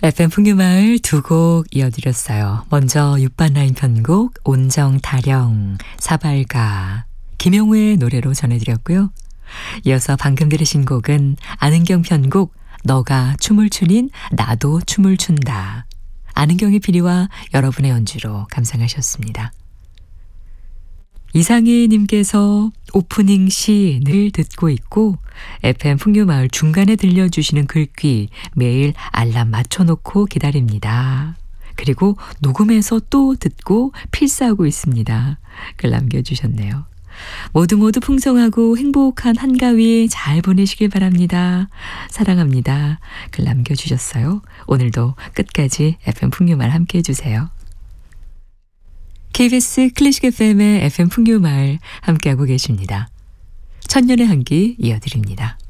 FM 풍류마을 두 곡 이어드렸어요. 먼저 6반 라인 편곡 온정다령, 사발가, 김용우의 노래로 전해드렸고요. 이어서 방금 들으신 곡은 안은경 편곡 너가 춤을 추닌 나도 춤을 춘다. 안은경의 피리와 여러분의 연주로 감상하셨습니다. 이상희 님께서 오프닝 시를 듣고 있고 FM 풍류마을 중간에 들려주시는 글귀 매일 알람 맞춰놓고 기다립니다. 그리고 녹음해서 또 듣고 필사하고 있습니다. 글 남겨주셨네요. 모두 풍성하고 행복한 한가위 잘 보내시길 바랍니다. 사랑합니다. 글 남겨주셨어요. 오늘도 끝까지 FM 풍류마을 함께 해주세요. KBS 클래식 FM의 FM 풍류마을 함께하고 계십니다. 천년의 한기 이어드립니다.